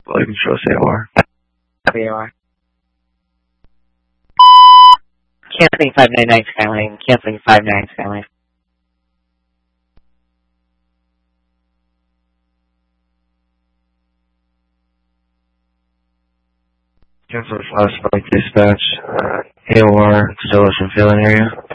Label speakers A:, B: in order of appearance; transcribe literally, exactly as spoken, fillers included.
A: Quality control, say A O R.
B: W A O R. Canceling five nine nine Skyline. Canceling five nine Skyline.
A: Cancel flash spike dispatch. Uh, A O R, still ocean filling area.